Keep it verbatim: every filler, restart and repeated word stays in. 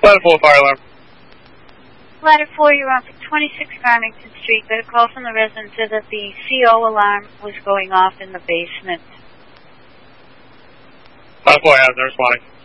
Ladder four, fire alarm. Ladder four, you're on for twenty-six Farmington Street. Got a call from the resident said that the C O alarm was going off in the basement. Ladder four, I have, they're responding.